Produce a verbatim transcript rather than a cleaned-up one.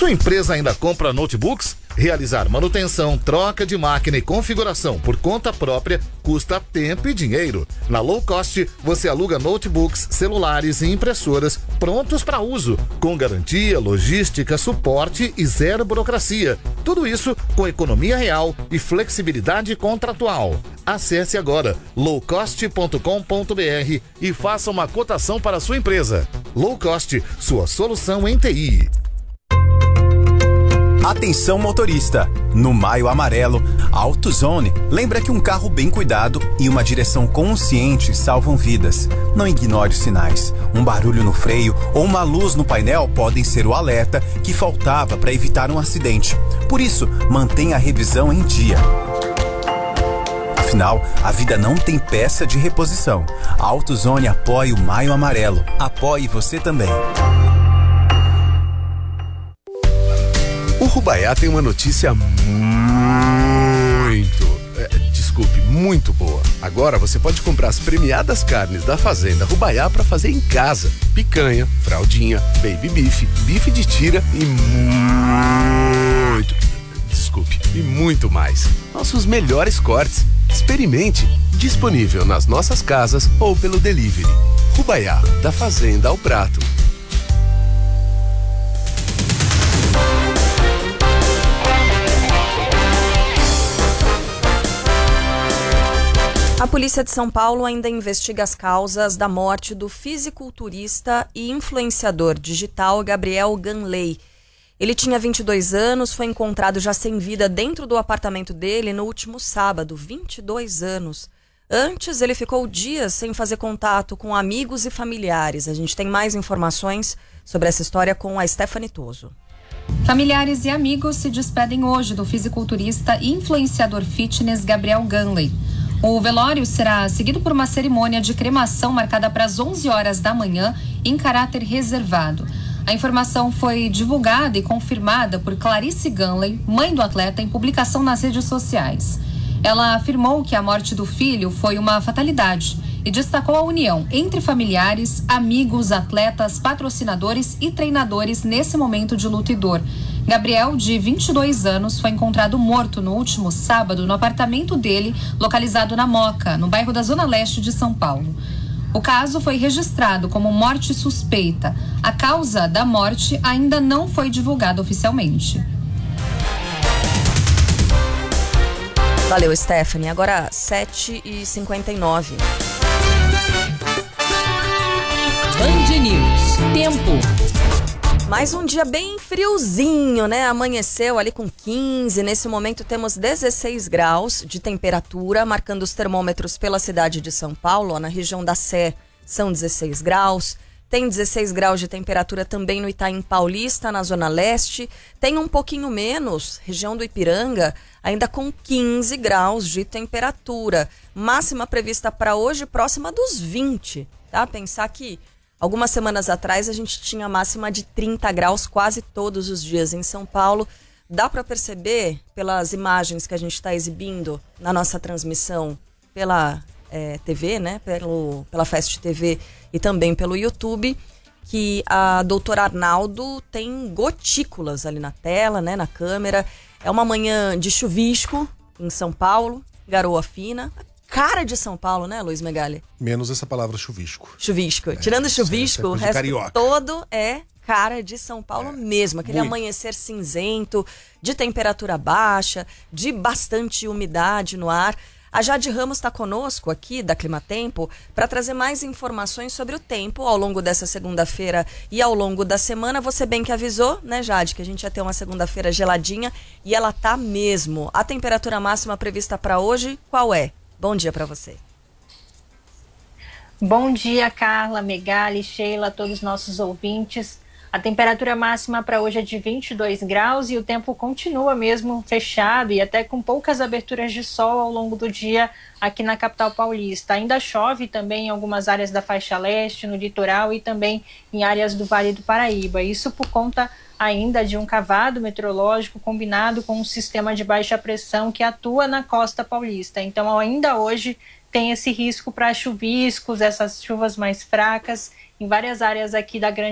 Sua empresa ainda compra notebooks? Realizar manutenção, troca de máquina e configuração por conta própria custa tempo e dinheiro. Na Low Cost, você aluga notebooks, celulares e impressoras prontos para uso, com garantia, logística, suporte e zero burocracia. Tudo isso com economia real e flexibilidade contratual. Acesse agora low cost ponto com ponto b r e faça uma cotação para a sua empresa. Low Cost, sua solução em T I. Atenção motorista, no Maio Amarelo, a AutoZone lembra que um carro bem cuidado e uma direção consciente salvam vidas. Não ignore os sinais. Um barulho no freio ou uma luz no painel podem ser o alerta que faltava para evitar um acidente. Por isso, mantenha a revisão em dia. Afinal, a vida não tem peça de reposição. A AutoZone apoia o Maio Amarelo. Apoie você também. O Rubaiá tem uma notícia muito, é, desculpe, muito boa. Agora você pode comprar as premiadas carnes da Fazenda Rubaiá para fazer em casa. Picanha, fraldinha, baby beef, bife de tira e muito, desculpe, e muito mais. Nossos melhores cortes. Experimente. Disponível nas nossas casas ou pelo delivery. Rubaiá, da fazenda ao prato. A polícia de São Paulo ainda investiga as causas da morte do fisiculturista e influenciador digital Gabriel Ganley. Ele tinha vinte e dois anos, foi encontrado já sem vida dentro do apartamento dele no último sábado, vinte e dois anos. Antes, ele ficou dias sem fazer contato com amigos e familiares. A gente tem mais informações sobre essa história com a Stephanie Toso. Familiares e amigos se despedem hoje do fisiculturista e influenciador fitness Gabriel Ganley. O velório será seguido por uma cerimônia de cremação marcada para as onze horas da manhã em caráter reservado. A informação foi divulgada e confirmada por Clarice Ganley, mãe do atleta, em publicação nas redes sociais. Ela afirmou que a morte do filho foi uma fatalidade e destacou a união entre familiares, amigos, atletas, patrocinadores e treinadores nesse momento de luto e dor. Gabriel, de vinte e dois anos, foi encontrado morto no último sábado no apartamento dele, localizado na Moca, no bairro da Zona Leste de São Paulo. O caso foi registrado como morte suspeita. A causa da morte ainda não foi divulgada oficialmente. Valeu, Stephanie. Agora sete e cinquenta e nove. Band News. Tempo. Mais um dia bem friozinho, né? Amanheceu ali com quinze. Nesse momento temos dezesseis graus de temperatura, marcando os termômetros pela cidade de São Paulo. Ó, na região da Sé são dezesseis graus. Tem dezesseis graus de temperatura também no Itaim Paulista, na Zona Leste. Tem um pouquinho menos, região do Ipiranga, ainda com quinze graus de temperatura. Máxima prevista para hoje, próxima dos vinte, tá? Pensar que algumas semanas atrás a gente tinha máxima de trinta graus quase todos os dias em São Paulo. Dá para perceber pelas imagens que a gente está exibindo na nossa transmissão pela é, T V, né? Pelo, pela Fast T V e também pelo YouTube, que a doutora Arnaldo tem gotículas ali na tela, né? Na câmera. É uma manhã de chuvisco em São Paulo, garoa fina. Cara de São Paulo, né, Luiz Megali? Menos essa palavra chuvisco. Chuvisco. É, Tirando chuvisco, o resto carioca. todo é cara de São Paulo é, mesmo. Aquele muito. amanhecer cinzento, de temperatura baixa, de bastante umidade no ar. A Jade Ramos está conosco aqui, da Climatempo, para trazer mais informações sobre o tempo ao longo dessa segunda-feira e ao longo da semana. Você bem que avisou, né, Jade, que a gente ia ter uma segunda-feira geladinha e ela tá mesmo. A temperatura máxima prevista para hoje, qual é? Bom dia para você. Bom dia, Carla, Megali, Sheila, todos os nossos ouvintes. A temperatura máxima para hoje é de vinte e dois graus e o tempo continua mesmo fechado e até com poucas aberturas de sol ao longo do dia aqui na capital paulista. Ainda chove também em algumas áreas da faixa leste, no litoral e também em áreas do Vale do Paraíba. Isso por conta ainda de um cavado meteorológico combinado com um sistema de baixa pressão que atua na costa paulista. Então, ainda hoje tem esse risco para chuviscos, essas chuvas mais fracas em várias áreas aqui da grande